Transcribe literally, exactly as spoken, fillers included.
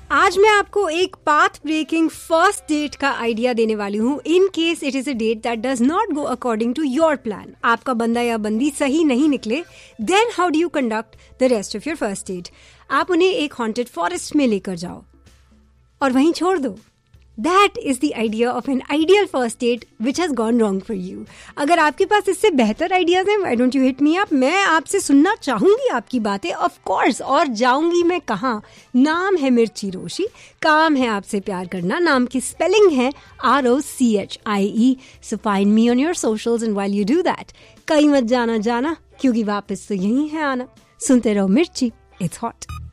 आज मैं आपको एक पाथ ब्रेकिंग फर्स्ट डेट का आइडिया देने वाली हूँ in case it is a date that does not go according to your plan. आपका बंदा या बंदी सही नहीं निकले, then how do you conduct the rest of your first date. आप उन्हें एक हॉन्टेड फॉरेस्ट में लेकर जाओ और वहीं छोड़ दो। That is the idea of an ideal first date which has gone wrong for you. अगर आपके पास इससे बेहतर आइडियाज हैं, why don't you hit me up? मैं आपसे सुनना चाहूंगी आपकी बातें, of course. और जाऊंगी मैं कहाँ? नाम है मिर्ची रोशी, काम है आपसे प्यार करना। नाम की स्पेलिंग है R O C H I E. So find me on your socials and while you do that, कहीं मत जाना जाना, क्योंकि वापस तो यही है आना। सुनते रहो मिर्ची, it's hot.